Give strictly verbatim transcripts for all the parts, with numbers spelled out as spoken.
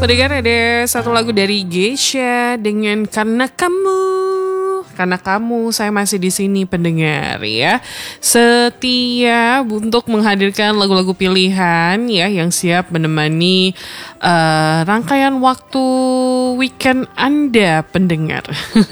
Pendengar, ada satu lagu dari Geisha dengan Karena Kamu. Karena kamu, saya masih di sini pendengar ya. Setia untuk menghadirkan lagu-lagu pilihan ya yang siap menemani uh, rangkaian waktu weekend Anda pendengar.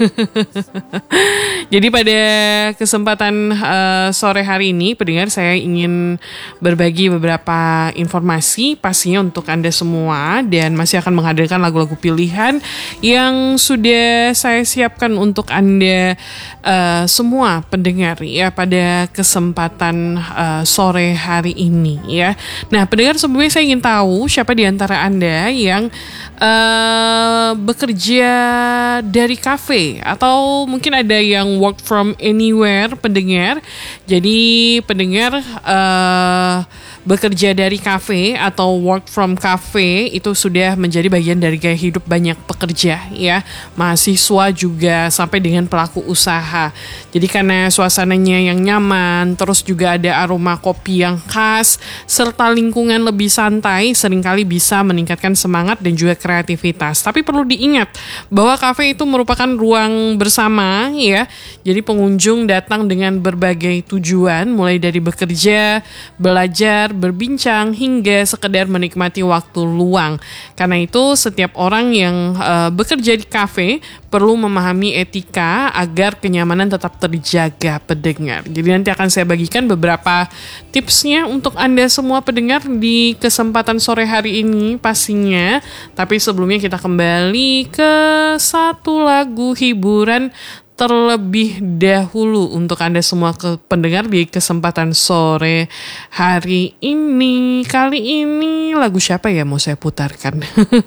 Jadi pada kesempatan uh, sore hari ini pendengar, saya ingin berbagi beberapa informasi pastinya untuk Anda semua, dan masih akan menghadirkan lagu-lagu pilihan yang sudah saya siapkan untuk Anda Uh, semua pendengar ya pada kesempatan uh, sore hari ini ya. Nah pendengar, sebelumnya saya ingin tahu siapa di antara Anda yang uh, bekerja dari kafe atau mungkin ada yang work from anywhere pendengar. Jadi pendengar uh, bekerja dari kafe atau work from cafe itu sudah menjadi bagian dari gaya hidup banyak pekerja ya, mahasiswa juga sampai dengan pelaku usaha. Jadi karena suasananya yang nyaman, terus juga ada aroma kopi yang khas serta lingkungan lebih santai, seringkali bisa meningkatkan semangat dan juga kreativitas. Tapi perlu diingat bahwa kafe itu merupakan ruang bersama ya. Jadi pengunjung datang dengan berbagai tujuan, mulai dari bekerja, belajar, berbincang hingga sekedar menikmati waktu luang. Karena itu setiap orang yang uh, bekerja di kafe perlu memahami etika agar kenyamanan tetap terjaga pendengar. Jadi nanti akan saya bagikan beberapa tipsnya untuk Anda semua pendengar di kesempatan sore hari ini pastinya. Tapi sebelumnya kita kembali ke satu lagu hiburan terlebih dahulu untuk Anda semua ke pendengar di kesempatan sore hari ini. Kali ini lagu siapa ya mau saya putarkan?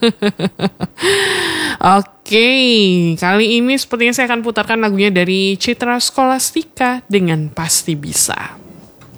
Oke, kali ini sepertinya saya akan putarkan lagunya dari Citra Scholastika dengan Pasti Bisa.